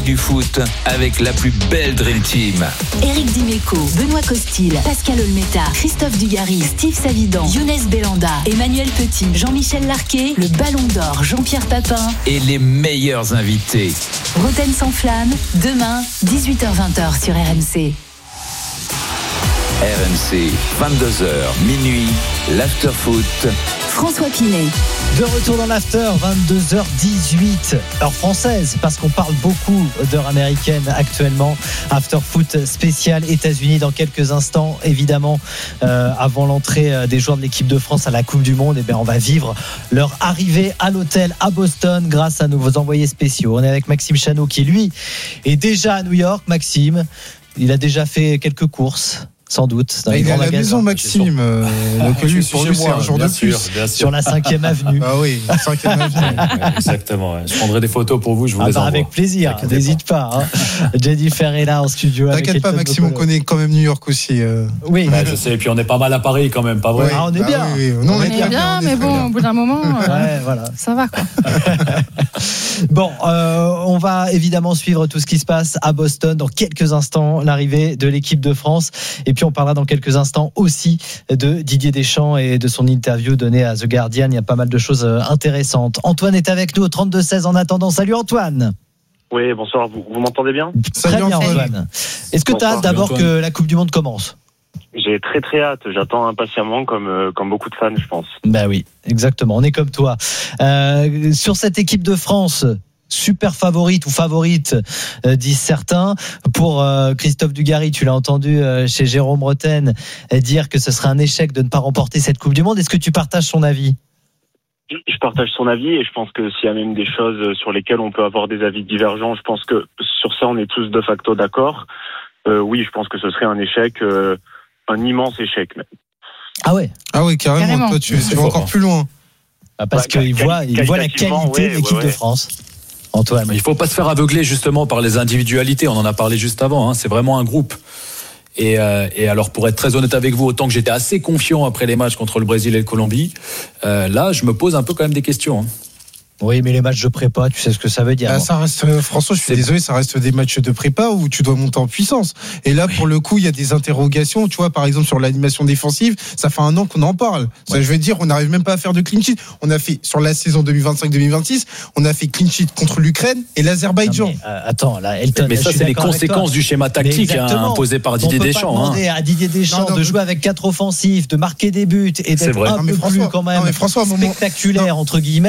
Du foot avec la plus belle Dream Team. Éric Dimeco, Benoît Costil, Pascal Olmeta, Christophe Dugarry, Steve Savidan, Younes Belanda, Emmanuel Petit, Jean-Michel Larquet, le Ballon d'Or, Jean-Pierre Papin et les meilleurs invités. Roten sans flamme, demain, 18h-20h sur RMC. RMC, 22h, minuit, l'after-foot. François Pinet. De retour dans l'after, 22h18, heure française, parce qu'on parle beaucoup d'heure américaine actuellement. After foot spécial États-Unis dans quelques instants, évidemment, avant l'entrée des joueurs de l'équipe de France à la Coupe du Monde. On va vivre leur arrivée à l'hôtel à Boston grâce à nos envoyés spéciaux. On est avec Maxime Chanot qui, lui, est déjà à New York. Maxime, il a déjà fait quelques courses. Sans doute. Il est à la maison, Maxime. Donc lui, pour lui, c'est un jour de plus. Sur la 5e avenue. Ah oui, 5e avenue. Exactement. Ouais. Je prendrai des photos pour vous, je vous les envoie. Avec plaisir, n'hésite pas. Jennifer est là en studio. T'inquiète pas, Maxime, on connaît quand même New York aussi. Oui, je sais. Et puis on est pas mal à Paris quand même, pas vrai? Ah, on est bien. Oui. Non, on est bien, mais bon, au bout d'un moment, voilà. Ça va quoi. Bon, on va évidemment suivre tout ce qui se passe à Boston dans quelques instants, l'arrivée de l'équipe de France. Et puis on parlera dans quelques instants aussi de Didier Deschamps et de son interview donnée à The Guardian. Il y a pas mal de choses intéressantes. Antoine est avec nous au 32-16 en attendant. Salut Antoine. Oui, bonsoir, vous m'entendez bien? Très bien Antoine. Est-ce que tu as hâte d'abord que la Coupe du Monde commence? J'ai très très hâte, j'attends impatiemment comme beaucoup de fans, je pense. Ben oui, exactement, on est comme toi. Sur cette équipe de France, super favorite ou favorite, disent certains. Pour Christophe Dugarry, tu l'as entendu chez Jérôme Roten dire que ce serait un échec de ne pas remporter cette Coupe du Monde. Est-ce que tu partages son avis? Je partage son avis et je pense que s'il y a même des choses sur lesquelles on peut avoir des avis divergents, je pense que sur ça on est tous de facto d'accord. Oui, je pense que ce serait un échec, un immense échec même. Ah ouais, carrément. Toi tu vas encore plus loin. Parce qu'il voit la qualité de l'équipe de France. Antoine. Il ne faut pas se faire aveugler justement par les individualités. On en a parlé juste avant. C'est vraiment un groupe. Et alors, pour être très honnête avec vous, autant que j'étais assez confiant après les matchs contre le Brésil et le Colombie, là, je me pose un peu quand même des questions. Oui, mais les matchs de prépa, tu sais ce que ça veut dire. Ça reste, François, je suis désolé, ça reste des matchs de prépa où tu dois monter en puissance. Et là, pour le coup, il y a des interrogations. Tu vois, par exemple, sur l'animation défensive, ça fait un an qu'on en parle. Ça, je veux dire, on n'arrive même pas à faire de clean sheet. On a fait, sur la saison 2025-2026, on a fait clean sheet contre l'Ukraine et l'Azerbaïdjan. Attends, là, Elton. Mais ça, c'est les conséquences du schéma tactique imposé par Didier Deschamps. On peut pas demander à Didier Deschamps de jouer avec 4 offensifs, de marquer des buts et d'être un peu plus quand même spectaculaire, entre guillemets.